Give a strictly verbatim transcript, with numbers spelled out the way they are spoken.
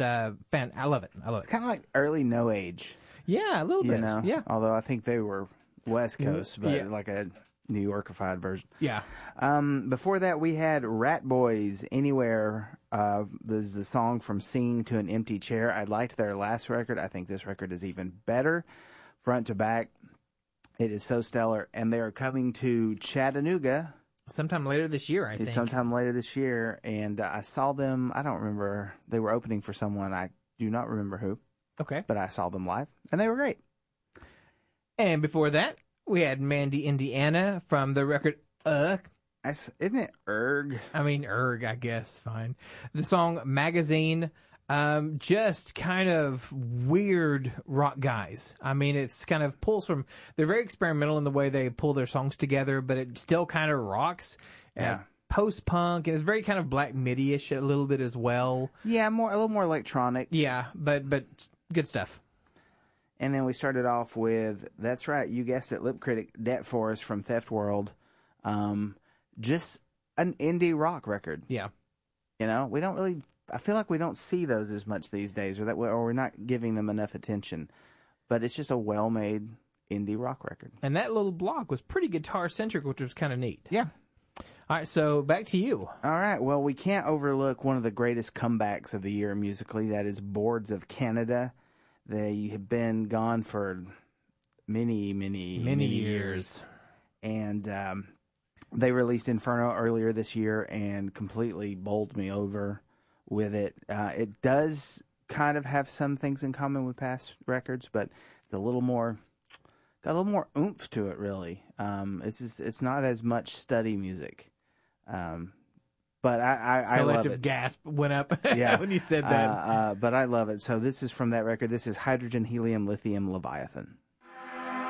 just uh, fan. I love it. I love it. It's kind of like early No Age. Yeah, a little You bit. know? Yeah. Although I think they were West Coast, but Yeah. like a New Yorkified version. Yeah. Um, before that, we had Rat Boys, Anywhere. Uh, this is the song from Singing to an Empty Chair. I liked their last record. I think this record is even better, front to back. It is so stellar. And they are coming to Chattanooga. Sometime later this year, I think. Sometime later this year. And uh, I saw them, I don't remember, they were opening for someone. I do not remember who. Okay. But I saw them live, and they were great. And before that, we had Mandy, Indiana from the record Uh. Isn't it Erg? I mean, Erg, I guess, fine. The song Magazine, um, just kind of weird rock guys. I mean, it's kind of pulls from, they're very experimental in the way they pull their songs together, but it still kind of rocks. Yeah. Post-punk, and it's very kind of Black Midi-ish a little bit as well. Yeah, more a little more electronic. Yeah, but but good stuff. And then we started off with, that's right, you guessed it, Lip Critic, Debt Forest from Theft World. Um, just an indie rock record. Yeah. You know, we don't really, I feel like we don't see those as much these days, or that, or we're not giving them enough attention. But it's just a well-made indie rock record. And that little block was pretty guitar-centric, which was kind of neat. Yeah. All right, so back to you. All right, well, we can't overlook one of the greatest comebacks of the year musically. That is Boards of Canada. They have been gone for many, many, Many, many years. years. And um, they released Inferno earlier this year and completely bowled me over with it. Uh, it does kind of have some things in common with past records, but it's a little more, got a little more oomph to it, really. Um, it's just, it's not as much study music. Um, but I, I, I love Collective it. gasp went up Yeah. when you said that. Uh, uh, but I love it. So this is from that record. This is Hydrogen, Helium, Lithium, Leviathan.